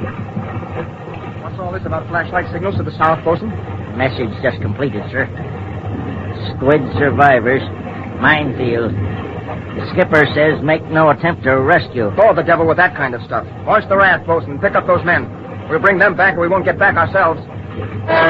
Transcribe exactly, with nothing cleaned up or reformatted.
What's all this about flashlight signals to the south, Bosun? Message just completed, sir. Squid survivors. Minefield. The skipper says make no attempt to rescue. Oh, the devil with that kind of stuff. Launch the raft, Bosun. Pick up those men. We'll bring them back or we won't get back ourselves.